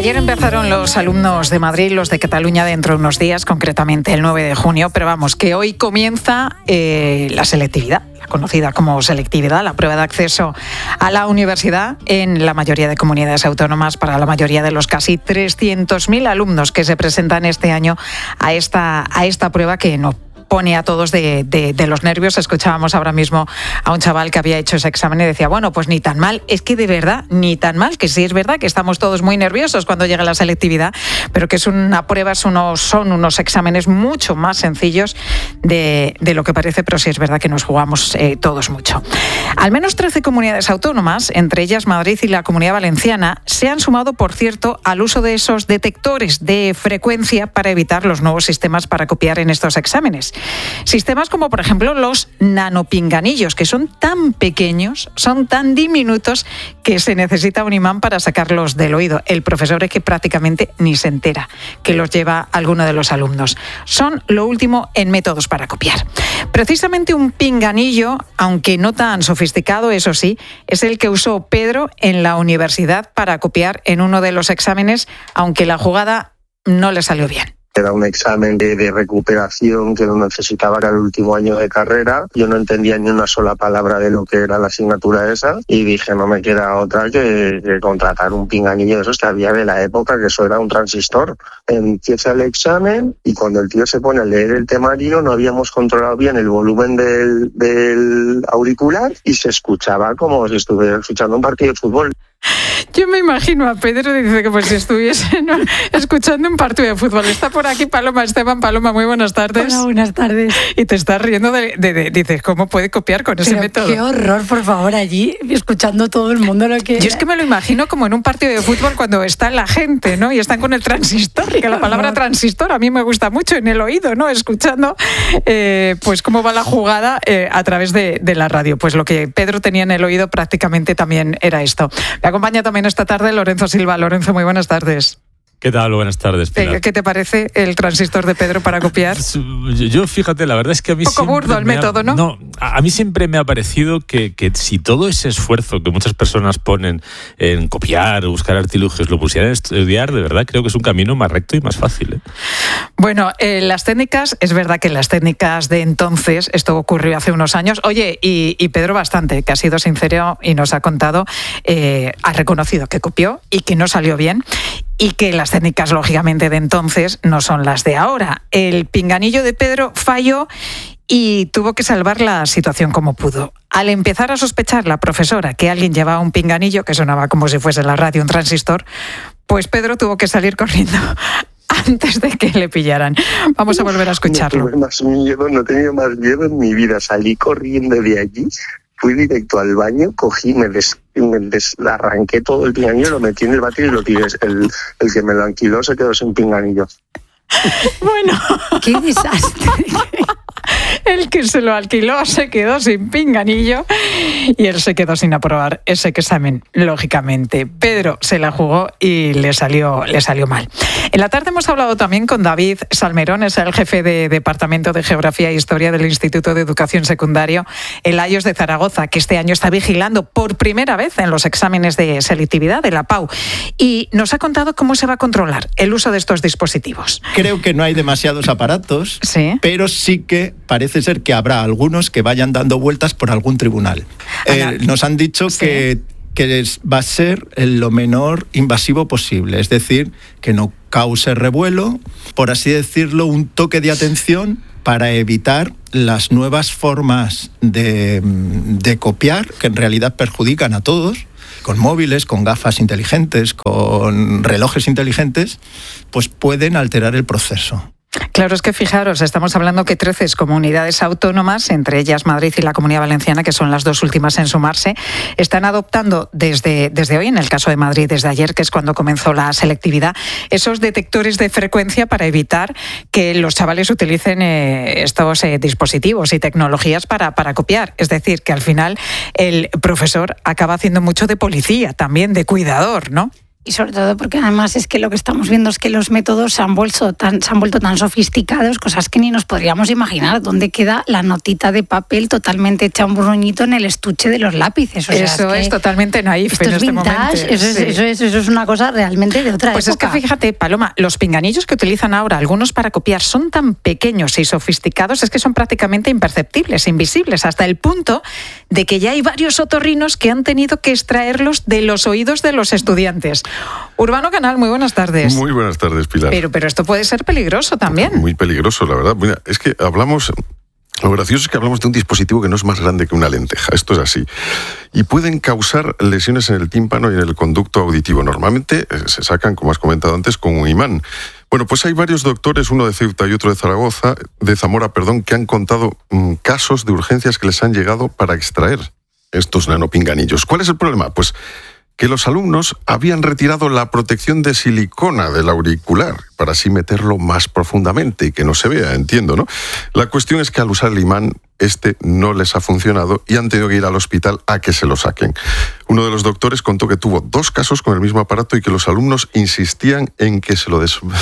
Ayer empezaron los alumnos de Madrid, los de Cataluña dentro de unos días, concretamente el 9 de junio, pero vamos, que hoy comienza la selectividad, la conocida como selectividad, la prueba de acceso a la universidad en la mayoría de comunidades autónomas para la mayoría de los casi 300.000 alumnos que se presentan este año a esta prueba que no pone a todos de los nervios. Escuchábamos ahora mismo a un chaval que había hecho ese examen y decía, bueno, pues ni tan mal, es que de verdad, ni tan mal, que sí es verdad que estamos todos muy nerviosos cuando llega la selectividad, pero que es una prueba, son unos exámenes mucho más sencillos de lo que parece, pero sí es verdad que nos jugamos todos mucho. Al menos 13 comunidades autónomas, entre ellas Madrid y la Comunidad Valenciana, se han sumado, por cierto, al uso de esos detectores de frecuencia para evitar los nuevos sistemas para copiar en estos exámenes. Sistemas como, por ejemplo, los nanopinganillos, que son tan pequeños, son tan diminutos, que se necesita un imán para sacarlos del oído. El profesor es que prácticamente ni se entera que los lleva alguno de los alumnos. Son lo último en métodos para copiar. Precisamente un pinganillo, aunque no tan sofisticado, eso sí, es el que usó Pedro en la universidad para copiar en uno de los exámenes, aunque la jugada no le salió bien. Era un examen de recuperación que no necesitaba, era el último año de carrera. Yo no entendía ni una sola palabra de lo que era la asignatura esa y dije, no me queda otra que contratar un pinganillo de esos que había de la época, que eso era un transistor. Empieza el examen y cuando el tío se pone a leer el temario no habíamos controlado bien el volumen del auricular y se escuchaba como si estuviera escuchando un partido de fútbol. Yo me imagino a Pedro, dice que pues si estuviese escuchando un partido de fútbol. Está por aquí Paloma Esteban. Paloma, muy buenas tardes. Hola, buenas tardes. Y te estás riendo dices, ¿cómo puede copiar con ese método? Qué horror, por favor, allí escuchando todo el mundo lo que... Yo es que me lo imagino como en un partido de fútbol cuando está la gente, ¿no? Y están con el transistor, que la palabra transistor a mí me gusta mucho en el oído, ¿no? Escuchando pues cómo va la jugada a través de la radio. Pues lo que Pedro tenía en el oído prácticamente también era esto. Me acompaña también esta tarde Lorenzo Silva. Lorenzo, muy buenas tardes. ¿Qué tal? Buenas tardes, Pilar. ¿Qué te parece el transistor de Pedro para copiar? Yo, fíjate, la verdad es que a mí un poco burdo el método, ¿no? No, a mí siempre me ha parecido que si todo ese esfuerzo que muchas personas ponen en copiar o buscar artilugios lo pusieran a estudiar, de verdad creo que es un camino más recto y más fácil, ¿eh? Bueno, las técnicas, es verdad que las técnicas de entonces, esto ocurrió hace unos años, oye, y Pedro bastante, que ha sido sincero y nos ha contado, ha reconocido que copió y que no salió bien, y que las técnicas, lógicamente, de entonces no son las de ahora. El pinganillo de Pedro falló y tuvo que salvar la situación como pudo. Al empezar a sospechar la profesora que alguien llevaba un pinganillo, que sonaba como si fuese la radio un transistor, pues Pedro tuvo que salir corriendo antes de que le pillaran. Vamos a volver a escucharlo. No he tenido más miedo en mi vida. Salí corriendo de allí. Fui directo al baño, cogí, me arranqué todo el pinganillo, lo metí en el váter y lo tiré. El que me lo alquiló se quedó sin pinganillo. Bueno, qué desastre. El que se lo alquiló se quedó sin pinganillo y él se quedó sin aprobar ese examen, lógicamente. Pedro se la jugó y le salió mal. En la tarde hemos hablado también con David Salmerón, es el jefe de Departamento de Geografía e Historia del Instituto de Educación Secundaria, el IOS de Zaragoza, que este año está vigilando por primera vez en los exámenes de selectividad de la PAU. Y nos ha contado cómo se va a controlar el uso de estos dispositivos. Creo que no hay demasiados aparatos, ¿sí? Pero sí que parece ser que habrá algunos que vayan dando vueltas por algún tribunal. Nos han dicho ¿sí? que va a ser lo menor invasivo posible, es decir, que no cause revuelo, por así decirlo, un toque de atención para evitar las nuevas formas de copiar, que en realidad perjudican a todos, con móviles, con gafas inteligentes, con relojes inteligentes, pues pueden alterar el proceso. Claro, es que fijaros, estamos hablando que 13 comunidades autónomas, entre ellas Madrid y la Comunidad Valenciana, que son las dos últimas en sumarse, están adoptando desde hoy, en el caso de Madrid, desde ayer, que es cuando comenzó la selectividad, esos detectores de frecuencia para evitar que los chavales utilicen estos dispositivos y tecnologías para copiar. Es decir, que al final el profesor acaba haciendo mucho de policía, también de cuidador, ¿no? Y sobre todo porque además es que lo que estamos viendo es que los métodos se han vuelto tan sofisticados, cosas que ni nos podríamos imaginar. ¿Dónde queda la notita de papel totalmente hecha un borroñito en el estuche de los lápices? O sea, eso es totalmente naif en este momento. Eso es una cosa realmente de otra época. Pues es que fíjate, Paloma, los pinganillos que utilizan ahora algunos para copiar son tan pequeños y sofisticados, es que son prácticamente imperceptibles, invisibles, hasta el punto de que ya hay varios otorrinos que han tenido que extraerlos de los oídos de los estudiantes. Urbano Canal, muy buenas tardes. Muy buenas tardes, Pilar. Pero esto puede ser peligroso también. Muy peligroso, la verdad. Mira, es que lo gracioso es que hablamos de un dispositivo que no es más grande que una lenteja, esto es así. Y pueden causar lesiones en el tímpano y en el conducto auditivo. Normalmente se sacan, como has comentado antes, con un imán. Bueno, pues hay varios doctores, uno de Ceuta y otro de Zamora, que han contado casos de urgencias que les han llegado para extraer estos nanopinganillos. ¿Cuál es el problema? Pues que los alumnos habían retirado la protección de silicona del auricular para así meterlo más profundamente y que no se vea, entiendo, ¿no? La cuestión es que al usar el imán, no les ha funcionado y han tenido que ir al hospital a que se lo saquen. Uno de los doctores contó que tuvo 2 casos con el mismo aparato y que los alumnos insistían en que se lo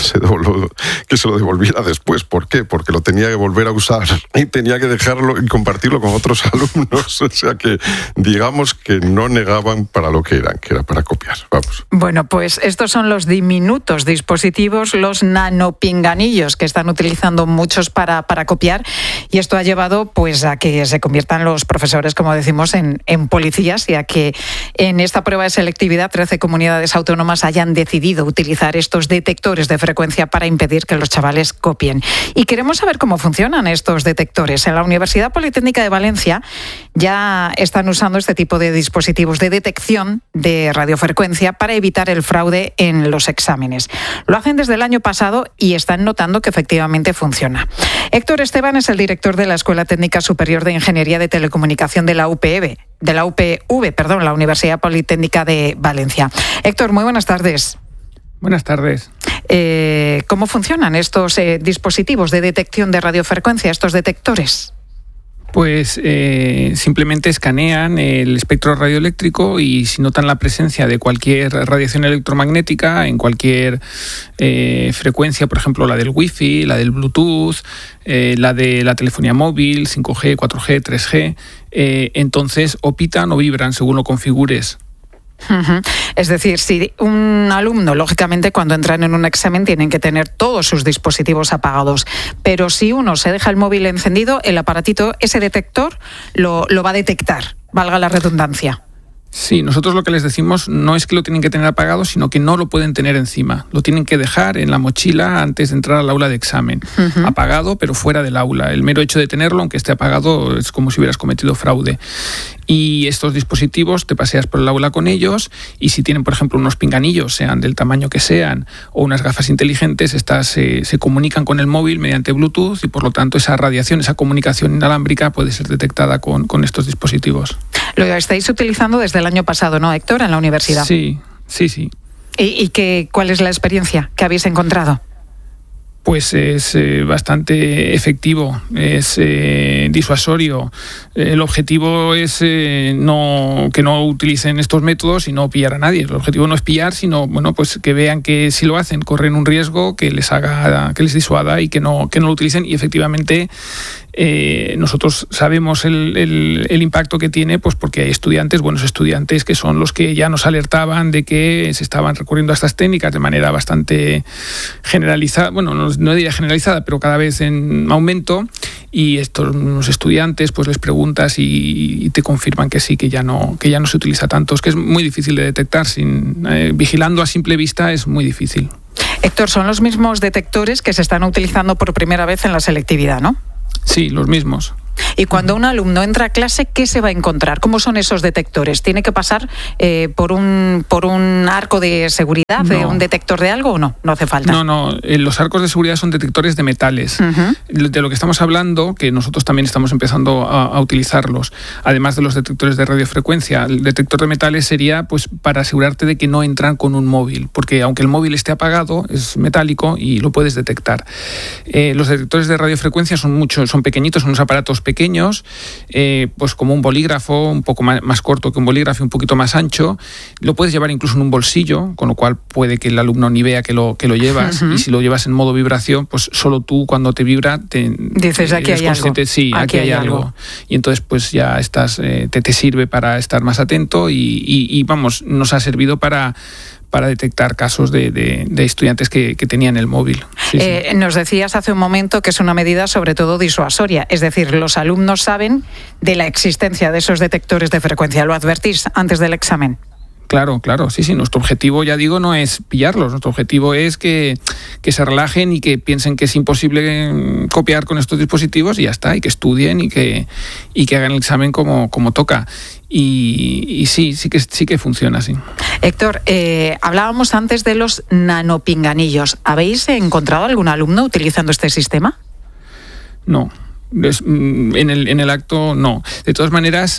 devolviera después. ¿Por qué? Porque lo tenía que volver a usar y tenía que dejarlo y compartirlo con otros alumnos. O sea que digamos que no negaban para lo que eran, que era para copiar. Vamos. Bueno, pues estos son los diminutos dispositivos, los nanopinganillos que están utilizando muchos para copiar, y esto ha llevado pues a que se conviertan los profesores, como decimos, en policías, y a que en esta prueba de selectividad 13 comunidades autónomas hayan decidido utilizar estos detectores de frecuencia para impedir que los chavales copien. Y queremos saber cómo funcionan estos detectores. En la Universidad Politécnica de Valencia ya están usando este tipo de dispositivos de detección de radiofrecuencia para evitar el fraude en los exámenes. Lo hacen desde el año pasado y están notando que efectivamente funciona. Héctor Esteban es el director de la Escuela Técnica Superior de Ingeniería de Telecomunicación de la UPV, la Universidad Politécnica de Valencia. Héctor, muy buenas tardes. Buenas tardes. ¿Cómo funcionan estos dispositivos de detección de radiofrecuencia, estos detectores? Pues simplemente escanean el espectro radioeléctrico y si notan la presencia de cualquier radiación electromagnética en cualquier frecuencia, por ejemplo la del Wi-Fi, la del Bluetooth, la de la telefonía móvil, 5G, 4G, 3G, entonces o pitan o vibran según lo configures. Uh-huh. Es decir, si un alumno, lógicamente, cuando entran en un examen tienen que tener todos sus dispositivos apagados, pero si uno se deja el móvil encendido, el aparatito, ese detector, lo va a detectar, valga la redundancia. Sí, nosotros lo que les decimos no es que lo tienen que tener apagado, sino que no lo pueden tener encima. Lo tienen que dejar en la mochila antes de entrar al aula de examen. Uh-huh. Apagado, pero fuera del aula. El mero hecho de tenerlo, aunque esté apagado, es como si hubieras cometido fraude. Y estos dispositivos te paseas por el aula con ellos y si tienen, por ejemplo, unos pinganillos, sean del tamaño que sean, o unas gafas inteligentes, estas se comunican con el móvil mediante Bluetooth y por lo tanto esa radiación, esa comunicación inalámbrica puede ser detectada con estos dispositivos. Lo estáis utilizando desde el año pasado, ¿no, Héctor, en la universidad? Sí. ¿Y cuál es la experiencia que habéis encontrado? Pues es bastante efectivo, es disuasorio. El objetivo es que no utilicen estos métodos y no pillar a nadie. El objetivo no es pillar, sino pues que vean que si lo hacen corren un riesgo que les disuada y que no lo utilicen. Y efectivamente nosotros sabemos el impacto que tiene, pues porque hay buenos estudiantes que son los que ya nos alertaban de que se estaban recurriendo a estas técnicas de manera bastante generalizada, no diría generalizada, pero cada vez en aumento, y estos estudiantes pues les preguntas y te confirman que sí, que ya no se utiliza tanto. Es que es muy difícil de detectar, vigilando a simple vista es muy difícil. Héctor, son los mismos detectores que se están utilizando por primera vez en la selectividad, ¿no? Sí, los mismos. Y cuando un alumno entra a clase, ¿qué se va a encontrar? ¿Cómo son esos detectores? ¿Tiene que pasar por un arco de seguridad, un detector de algo o no? No hace falta. No, los arcos de seguridad son detectores de metales. Uh-huh. De lo que estamos hablando, que nosotros también estamos empezando a utilizarlos, además de los detectores de radiofrecuencia, el detector de metales sería pues para asegurarte de que no entran con un móvil, porque aunque el móvil esté apagado, es metálico y lo puedes detectar. Los detectores de radiofrecuencia son pequeñitos, son unos aparatos pequeños, pues como un bolígrafo, un poco más corto que un bolígrafo, un poquito más ancho. Lo puedes llevar incluso en un bolsillo, con lo cual puede que el alumno ni vea que lo llevas. Y si lo llevas en modo vibración, pues solo tú, cuando te vibra, dices, aquí hay algo. Sí, aquí hay algo. Y entonces pues ya estás, te sirve para estar más atento y vamos, nos ha servido para detectar casos de estudiantes que tenían el móvil. Sí. Nos decías hace un momento que es una medida sobre todo disuasoria, es decir, los alumnos saben de la existencia de esos detectores de frecuencia, ¿lo advertís antes del examen? Claro, sí. Nuestro objetivo, ya digo, no es pillarlos. Nuestro objetivo es que se relajen y que piensen que es imposible copiar con estos dispositivos y ya está, y que estudien y que hagan el examen como toca. Y sí que funciona así. Héctor, hablábamos antes de los nanopinganillos. ¿Habéis encontrado algún alumno utilizando este sistema? No. En el acto, no. De todas maneras...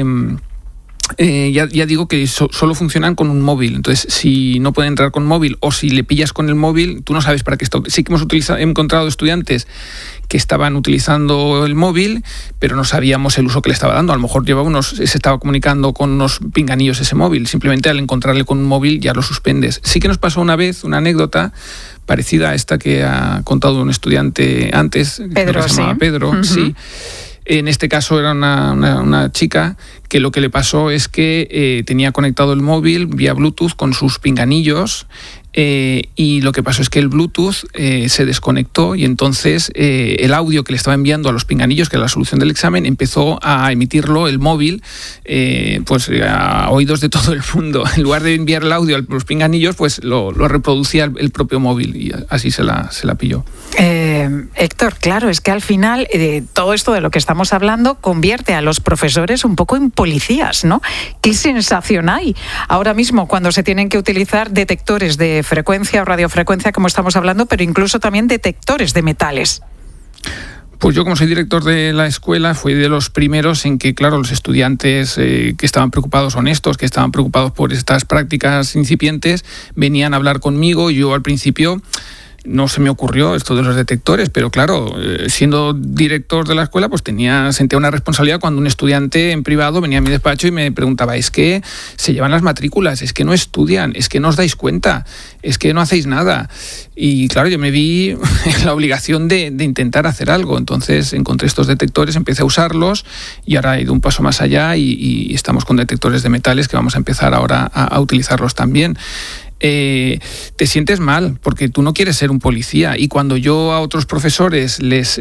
ya digo que solo funcionan con un móvil. Entonces, si no pueden entrar con móvil o si le pillas con el móvil, tú no sabes para qué está. Sí que he encontrado estudiantes que estaban utilizando el móvil, pero no sabíamos el uso que le estaba dando. A lo mejor se estaba comunicando con unos pinganillos ese móvil. Simplemente al encontrarle con un móvil ya lo suspendes. Sí que nos pasó una vez una anécdota parecida a esta que ha contado un estudiante antes, Pedro, que se llamaba Pedro, sí. En este caso era una chica que lo que le pasó es que tenía conectado el móvil vía Bluetooth con sus pinganillos y lo que pasó es que el Bluetooth se desconectó y entonces el audio que le estaba enviando a los pinganillos, que era la solución del examen, empezó a emitirlo el móvil pues a oídos de todo el mundo. En lugar de enviar el audio a los pinganillos, pues lo reproducía el propio móvil y así se la pilló. Héctor, claro, es que al final todo esto de lo que estamos hablando convierte a los profesores un poco en policías, ¿no? ¿Qué sensación hay ahora mismo cuando se tienen que utilizar detectores de frecuencia o radiofrecuencia, como estamos hablando, pero incluso también detectores de metales? Pues yo, como soy director de la escuela, fui de los primeros en que, claro, los estudiantes que estaban preocupados, honestos, que estaban preocupados por estas prácticas incipientes, venían a hablar conmigo. Yo al principio no se me ocurrió esto de los detectores, pero claro, siendo director de la escuela, pues sentía una responsabilidad cuando un estudiante en privado venía a mi despacho y me preguntaba, es que se llevan las matrículas, es que no estudian, es que no os dais cuenta, es que no hacéis nada. Y claro, yo me vi en la obligación de intentar hacer algo. Entonces encontré estos detectores, empecé a usarlos y ahora he ido un paso más allá y estamos con detectores de metales que vamos a empezar ahora a utilizarlos también. Te sientes mal porque tú no quieres ser un policía, y cuando yo a otros profesores les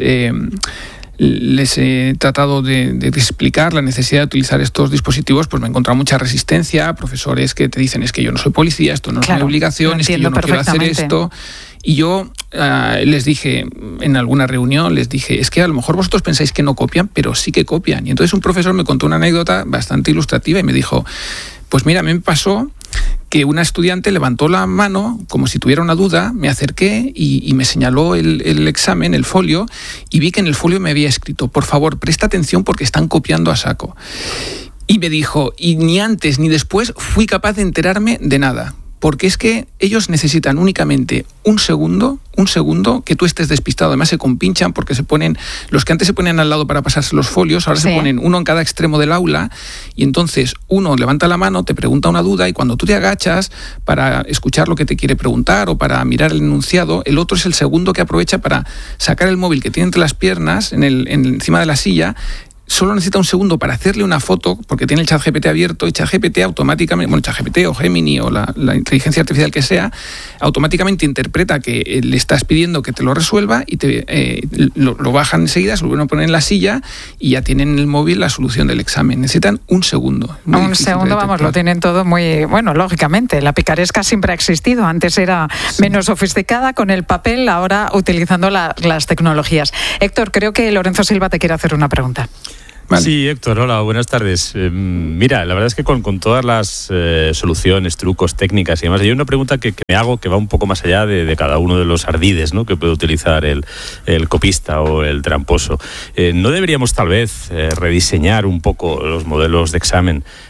he tratado de explicar la necesidad de utilizar estos dispositivos, pues me he encontrado mucha resistencia, profesores que te dicen, es que yo no soy policía, esto no es mi obligación, es que yo no quiero hacer esto. Y yo les dije, en alguna reunión, es que a lo mejor vosotros pensáis que no copian, pero sí que copian. Y entonces un profesor me contó una anécdota bastante ilustrativa y me dijo, pues mira, me pasó que una estudiante levantó la mano como si tuviera una duda, me acerqué y me señaló el examen, el folio, y vi que en el folio me había escrito, por favor, presta atención porque están copiando a saco. Y me dijo, y ni antes ni después fui capaz de enterarme de nada. Porque es que ellos necesitan únicamente un segundo que tú estés despistado. Además se compinchan porque los que antes se ponían al lado para pasarse los folios, ahora se ponen uno en cada extremo del aula, y entonces uno levanta la mano, te pregunta una duda, y cuando tú te agachas para escuchar lo que te quiere preguntar o para mirar el enunciado, el otro es el segundo que aprovecha para sacar el móvil que tiene entre las piernas, encima de la silla. Solo necesita un segundo para hacerle una foto, porque tiene el ChatGPT abierto, y ChatGPT automáticamente, ChatGPT o Gemini o la inteligencia artificial que sea, automáticamente interpreta que le estás pidiendo que te lo resuelva y lo bajan enseguida, se lo vuelven a poner en la silla y ya tienen en el móvil la solución del examen. Necesitan un segundo. Un segundo, vamos, lo tienen todo muy... Bueno, lógicamente, la picaresca siempre ha existido. Antes era menos sofisticada con el papel, ahora utilizando las tecnologías. Héctor, creo que Lorenzo Silva te quiere hacer una pregunta. Vale. Sí, Héctor, hola, buenas tardes. Mira, la verdad es que con todas las soluciones, trucos, técnicas y demás, hay una pregunta que me hago que va un poco más allá de cada uno de los ardides, ¿no?, que puede utilizar el copista o el tramposo. ¿No deberíamos tal vez rediseñar un poco los modelos de examen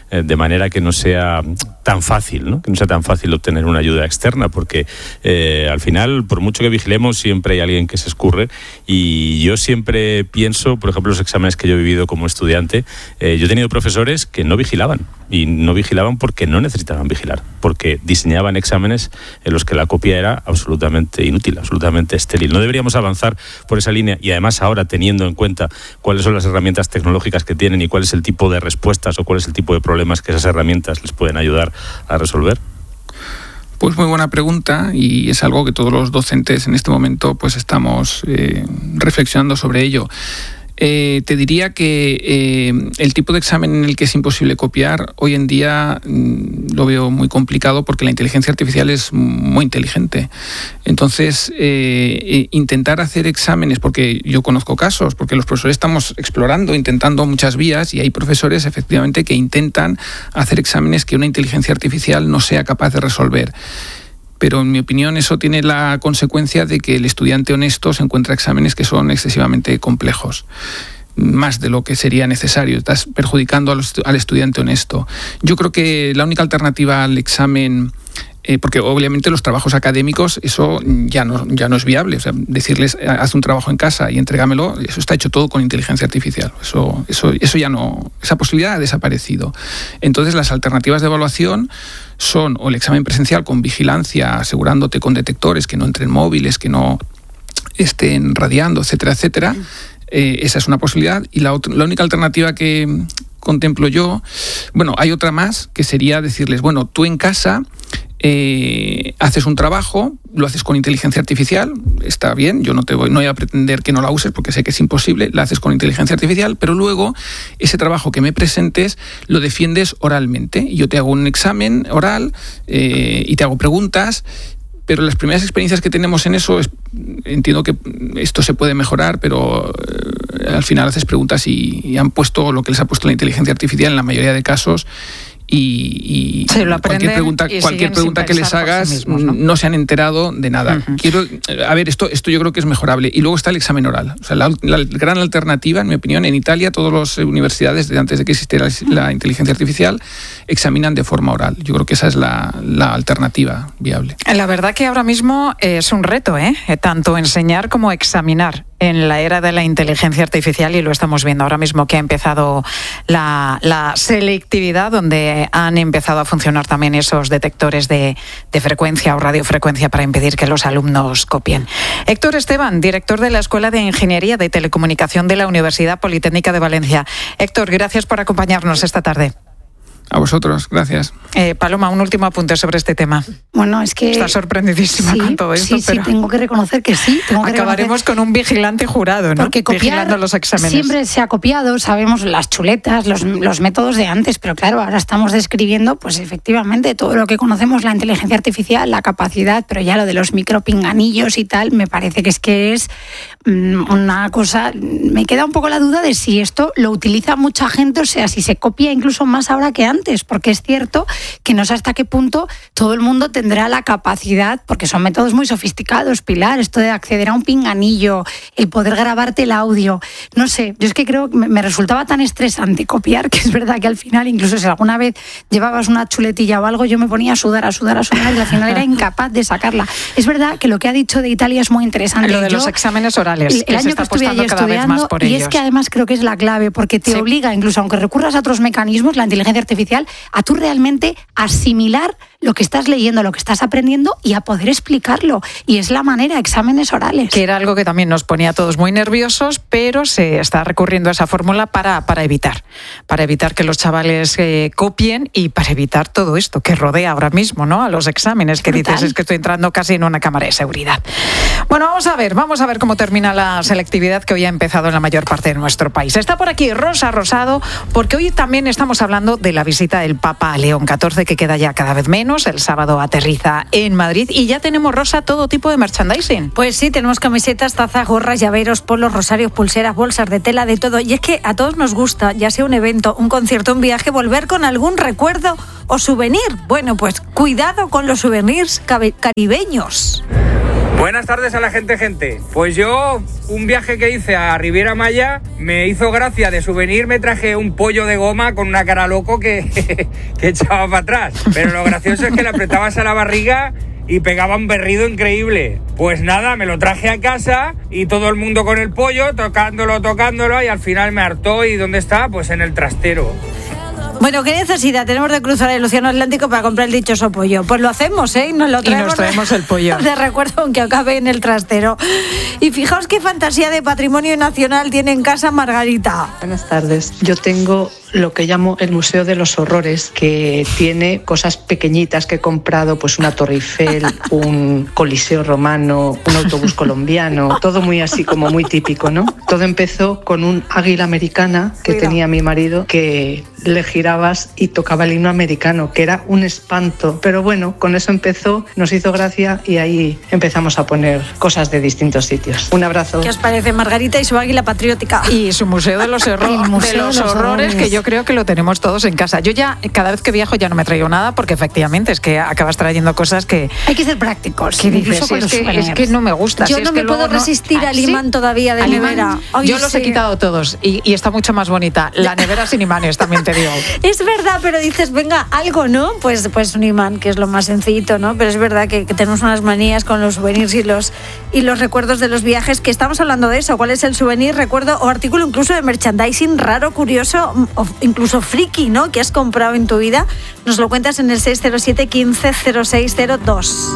de manera que no sea tan fácil, ¿no? Que no sea tan fácil obtener una ayuda externa, porque al final, por mucho que vigilemos, siempre hay alguien que se escurre. Y yo siempre pienso, por ejemplo, los exámenes que yo he vivido como estudiante, yo he tenido profesores que no vigilaban, y no vigilaban porque no necesitaban vigilar, porque diseñaban exámenes en los que la copia era absolutamente inútil, absolutamente estéril. No deberíamos avanzar por esa línea, y además ahora, teniendo en cuenta cuáles son las herramientas tecnológicas que tienen y cuál es el tipo de respuestas o cuál es el tipo de problemas que esas herramientas les pueden ayudar a resolver. Pues muy buena pregunta, y es algo que todos los docentes en este momento pues estamos reflexionando sobre ello. Te diría que el tipo de examen en el que es imposible copiar hoy en día lo veo muy complicado, porque la inteligencia artificial es muy inteligente. Entonces, intentar hacer exámenes, porque yo conozco casos, porque los profesores estamos explorando, intentando muchas vías, y hay profesores efectivamente que intentan hacer exámenes que una inteligencia artificial no sea capaz de resolver. Pero en mi opinión eso tiene la consecuencia de que el estudiante honesto se encuentra exámenes que son excesivamente complejos, más de lo que sería necesario. Estás perjudicando al estudiante honesto. Yo creo que la única alternativa al examen, porque obviamente los trabajos académicos, eso ya no es viable. O sea, decirles, haz un trabajo en casa y entrégamelo, eso está hecho todo con inteligencia artificial. Eso ya no, esa posibilidad ha desaparecido. Entonces, las alternativas de evaluación son o el examen presencial con vigilancia, asegurándote con detectores que no entren móviles, que no estén radiando, etcétera, etcétera. Esa es una posibilidad. Y la única alternativa que contemplo yo, bueno, hay otra más, que sería decirles, bueno, tú en casa haces un trabajo, lo haces con inteligencia artificial, está bien, yo no voy a pretender que no la uses porque sé que es imposible, la haces con inteligencia artificial, pero luego ese trabajo que me presentes lo defiendes oralmente. Yo te hago un examen oral y te hago preguntas, pero las primeras experiencias que tenemos en eso, entiendo que esto se puede mejorar, pero al final haces preguntas y han puesto lo que les ha puesto la inteligencia artificial en la mayoría de casos, y cualquier pregunta que les hagas mismos, ¿no? Se han enterado de nada. Esto yo creo que es mejorable. Y luego está el examen oral. O sea, la gran alternativa, en mi opinión, en Italia todas las universidades, antes de que existiera la inteligencia artificial, examinan de forma oral. Yo creo que esa es la alternativa viable. La verdad que ahora mismo es un reto, tanto enseñar como examinar en la era de la inteligencia artificial, y lo estamos viendo ahora mismo que ha empezado la selectividad, donde han empezado a funcionar también esos detectores de frecuencia o radiofrecuencia para impedir que los alumnos copien. Héctor Esteban, director de la Escuela de Ingeniería de Telecomunicación de la Universidad Politécnica de Valencia. Héctor, gracias por acompañarnos esta tarde. A vosotros, gracias. Paloma, un último apunte sobre este tema. Bueno, es que... Está sorprendidísima con todo esto, pero... Sí, tengo que reconocer que sí. Acabaremos con un vigilante jurado, ¿no? Porque vigilando los exámenes. Siempre se ha copiado, sabemos las chuletas, los métodos de antes, pero claro, ahora estamos describiendo, pues efectivamente, todo lo que conocemos, la inteligencia artificial, la capacidad, pero ya lo de los micropinganillos y tal, me parece que es una cosa... Me queda un poco la duda de si esto lo utiliza mucha gente, o sea, si se copia incluso más ahora que antes, porque es cierto que no sé hasta qué punto todo el mundo tendrá la capacidad, porque son métodos muy sofisticados, Pilar, esto de acceder a un pinganillo, el poder grabarte el audio, no sé, yo es que creo que me resultaba tan estresante copiar, que es verdad que al final, incluso si alguna vez llevabas una chuletilla o algo, yo me ponía a sudar y al final era incapaz de sacarla. Es verdad que lo que ha dicho de Italia es muy interesante. Lo de los exámenes orales, el año que estuve allí estudiando, y es que además creo que es la clave, porque te obliga, incluso aunque recurras a otros mecanismos, la inteligencia artificial, a tú realmente asimilar lo que estás leyendo, lo que estás aprendiendo, y a poder explicarlo. Y es la manera, exámenes orales. Que era algo que también nos ponía a todos muy nerviosos, pero se está recurriendo a esa fórmula para evitar que los chavales copien, y para evitar todo esto que rodea ahora mismo, ¿no? A los exámenes, que dices, es que estoy entrando casi en una cámara de seguridad. Bueno, vamos a ver cómo termina la selectividad, que hoy ha empezado en la mayor parte de nuestro país. Está por aquí Rosa Rosado, porque hoy también estamos hablando de la visita del Papa a León XIV, que queda ya cada vez menos. El sábado aterriza en Madrid, y ya tenemos, Rosa, todo tipo de merchandising. Pues sí, tenemos camisetas, tazas, gorras, llaveros, polos, rosarios, pulseras, bolsas de tela, de todo. Y es que a todos nos gusta, ya sea un evento, un concierto, un viaje, volver con algún recuerdo o souvenir. Bueno, pues cuidado con los souvenirs caribeños. Buenas tardes a la gente. Pues yo, un viaje que hice a Riviera Maya, me hizo gracia. De souvenir me traje un pollo de goma con una cara loco que echaba para atrás. Pero lo gracioso es que le apretabas a la barriga y pegaba un berrido increíble. Pues nada, me lo traje a casa y todo el mundo con el pollo, tocándolo, y al final me hartó. ¿Y dónde está? Pues en el trastero. Bueno, ¿qué necesidad tenemos de cruzar el océano Atlántico para comprar el dichoso pollo? Pues lo hacemos, ¿eh? Nos lo traemos, y nos traemos el pollo de recuerdo, aunque acabe en el trastero. Y fijaos qué fantasía de patrimonio nacional tiene en casa Margarita. Buenas tardes. Yo tengo lo que llamo el Museo de los Horrores, que tiene cosas pequeñitas que he comprado, pues una Torre Eiffel, un Coliseo romano, un autobús colombiano, todo muy así como muy típico, ¿no? Todo empezó con un águila americana que tenía mi marido, que le girabas y tocaba el himno americano, que era un espanto. Pero bueno, con eso empezó, nos hizo gracia y ahí empezamos a poner cosas de distintos sitios. Un abrazo. ¿Qué os parece Margarita y su águila patriótica? Y su Museo de los Horrores, que yo creo que lo tenemos todos en casa. Yo ya, cada vez que viajo ya no me traigo nada, porque efectivamente es que acabas trayendo cosas que... Hay que ser prácticos. ¿Qué dices? Es que no me gusta. Yo no me puedo resistir al imán todavía de nevera. Yo los he quitado todos y está mucho más bonita. La nevera sin imanes, también te digo. Es verdad, pero dices, venga, algo, ¿no? Pues un imán, que es lo más sencillito, ¿no? Pero es verdad que tenemos unas manías con los souvenirs y los recuerdos de los viajes, que estamos hablando de eso. ¿Cuál es el souvenir, recuerdo o artículo incluso de merchandising raro, curioso, o incluso friki, ¿no? Que has comprado en tu vida? Nos lo cuentas en el 607 15 0602.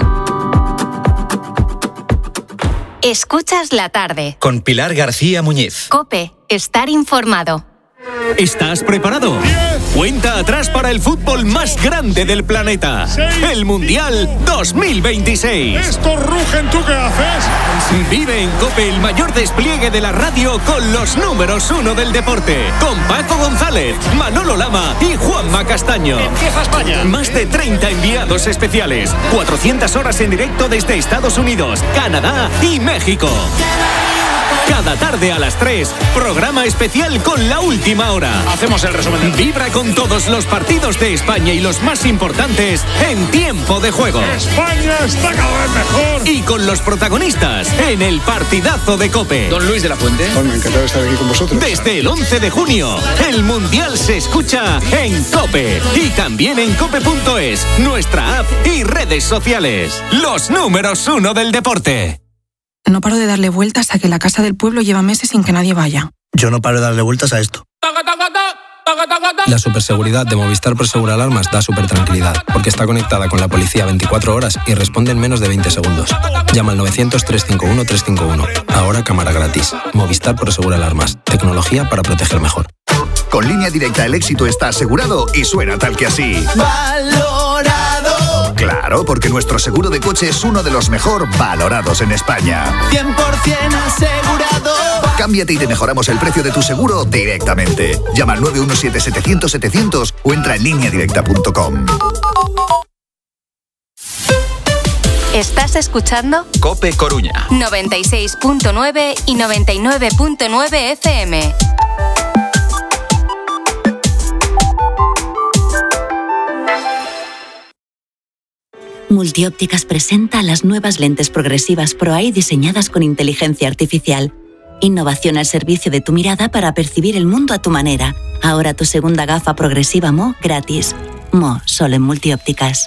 Escuchas la tarde. Con Pilar García Muñiz. COPE. Estar informado. ¿Estás preparado? 10. Cuenta atrás para el fútbol más grande del planeta. 6. El Mundial 2026. Estos rugen, ¿tú qué haces? Vive en COPE el mayor despliegue de la radio con los números 1 del deporte. Con Paco González, Manolo Lama y Juanma Castaño. Empieza España. Más de 30 enviados especiales. 400 horas en directo desde Estados Unidos, Canadá y México. Cada tarde a las 3, programa especial con La Última Hora. Hacemos el resumen. Vibra con todos los partidos de España y los más importantes en tiempo de juego. España está cada vez mejor. Y con los protagonistas en el partidazo de COPE. Don Luis de la Fuente. Bueno, encantado de estar aquí con vosotros. Desde el 11 de junio, el Mundial se escucha en COPE. Y también en cope.es, nuestra app y redes sociales. Los números 1 del deporte. No paro de darle vueltas a que la casa del pueblo lleva meses sin que nadie vaya. Yo no paro de darle vueltas a esto. La superseguridad de Movistar Prosegur Alarmas da supertranquilidad, porque está conectada con la policía 24 horas y responde en menos de 20 segundos. Llama al 900-351-351. Ahora cámara gratis. Movistar Prosegur Alarmas. Tecnología para proteger mejor. Con Línea Directa el éxito está asegurado y suena tal que así. ¡Valorado! Claro, porque nuestro seguro de coche es uno de los mejor valorados en España. 100% asegurado. Cámbiate y te mejoramos el precio de tu seguro directamente. Llama al 917-700-700 o entra en lineadirecta.com. ¿Estás escuchando? COPE Coruña. 96.9 y 99.9 FM. Multiópticas presenta las nuevas lentes progresivas ProEye diseñadas con inteligencia artificial. Innovación al servicio de tu mirada para percibir el mundo a tu manera. Ahora tu segunda gafa progresiva Mo gratis. Mo, solo en Multiópticas.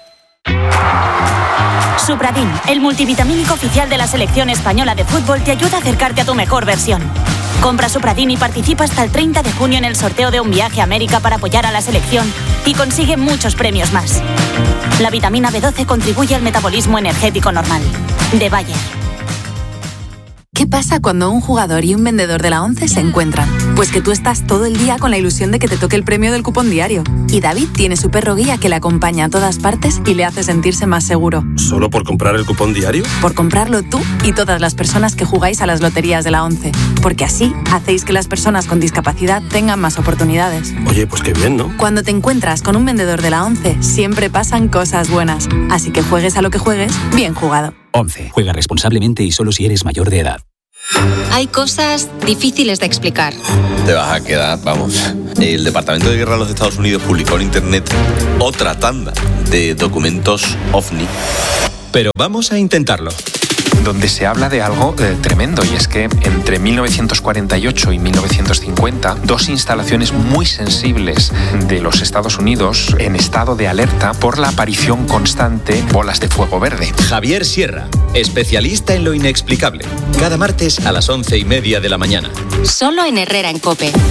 Supradin, el multivitamínico oficial de la selección española de fútbol, te ayuda a acercarte a tu mejor versión. Compra Supradin y participa hasta el 30 de junio en el sorteo de un viaje a América para apoyar a la selección y consigue muchos premios más. La vitamina B12 contribuye al metabolismo energético normal. De Bayer. ¿Qué pasa cuando un jugador y un vendedor de la ONCE se encuentran? Pues que tú estás todo el día con la ilusión de que te toque el premio del cupón diario. Y David tiene su perro guía que le acompaña a todas partes y le hace sentirse más seguro. ¿Solo por comprar el cupón diario? Por comprarlo tú y todas las personas que jugáis a las loterías de la ONCE. Porque así hacéis que las personas con discapacidad tengan más oportunidades. Oye, pues qué bien, ¿no? Cuando te encuentras con un vendedor de la ONCE, siempre pasan cosas buenas. Así que juegues a lo que juegues, bien jugado. ONCE. Juega responsablemente y solo si eres mayor de edad. Hay cosas difíciles de explicar. Te vas a quedar, vamos. El Departamento de Guerra de los Estados Unidos publicó en Internet otra tanda de documentos OVNI. Pero vamos a intentarlo. donde se habla de algo tremendo, y es que entre 1948 y 1950, dos instalaciones muy sensibles de los Estados Unidos en estado de alerta por la aparición constante de bolas de fuego verde. Javier Sierra, especialista en lo inexplicable. Cada martes a las 11:30 de la mañana. Solo en Herrera en COPE.